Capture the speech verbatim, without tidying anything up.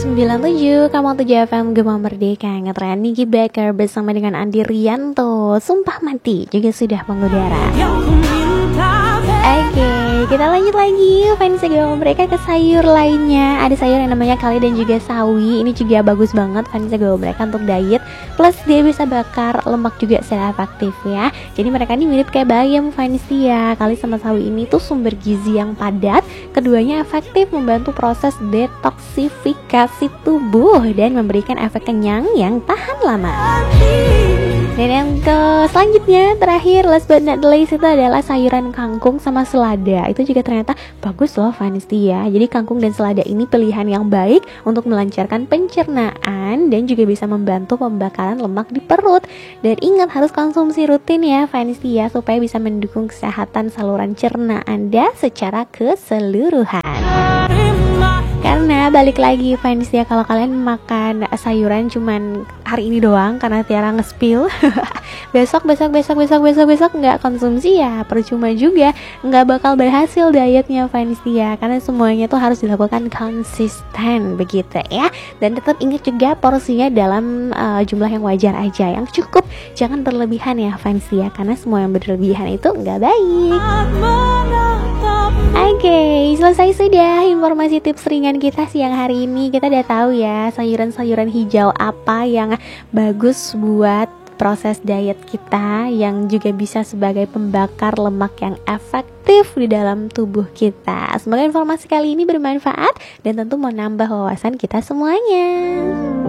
sembilan puluh tujuh Kamu tujuh F M Gema Merdeka Ngetren Niki Baker bersama dengan Andi Rianto. Sumpah Mati juga sudah mengudara. Oke, kita lanjut lagi fans Gema Merdeka ke sayur lainnya. Ada sayur yang namanya kali dan juga sawi. Ini juga bagus banget fans Gema Merdeka untuk diet. Plus dia bisa bakar lemak juga secara efektif ya. Jadi mereka ini mirip kayak bayam fans ya. Kali sama sawi ini tuh sumber gizi yang padat. Keduanya efektif membantu proses detoksifikasi tubuh dan memberikan efek kenyang yang tahan lama. Dan yang ke selanjutnya terakhir last but not least itu adalah sayuran kangkung sama selada. Itu juga ternyata bagus loh Vanesti ya. Jadi kangkung dan selada ini pilihan yang baik untuk melancarkan pencernaan dan juga bisa membantu pembakaran lemak di perut. Dan ingat harus konsumsi rutin ya Vanesti ya, supaya bisa mendukung kesehatan saluran cerna Anda secara keseluruhan. Karena balik lagi fans ya, kalau kalian makan sayuran cuman hari ini doang karena Tiara nge-spill besok besok besok besok besok besok nggak konsumsi ya percuma juga, nggak bakal berhasil dietnya fans ya. Karena semuanya tuh harus dilakukan konsisten begitu ya. Dan tetap ingat juga porsinya dalam uh, jumlah yang wajar aja, yang cukup, jangan berlebihan ya fans ya, karena semua yang berlebihan itu nggak baik. Oke, okay, selesai sudah informasi tips ringan kita siang hari ini. Kita udah tahu ya sayuran-sayuran hijau apa yang bagus buat proses diet kita, yang juga bisa sebagai pembakar lemak yang efektif di dalam tubuh kita. Semoga informasi kali ini bermanfaat dan tentu menambah wawasan kita semuanya.